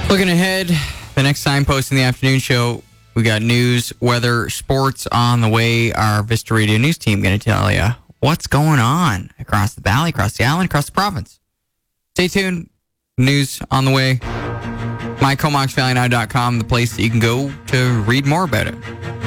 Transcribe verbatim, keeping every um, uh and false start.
Looking ahead, the next signpost in the afternoon show, we got news, weather, sports on the way. Our Vista Radio News team going to tell you what's going on across the valley, across the island, across the province. Stay tuned. News on the way. my comox valley now dot com, the place that you can go to read more about it.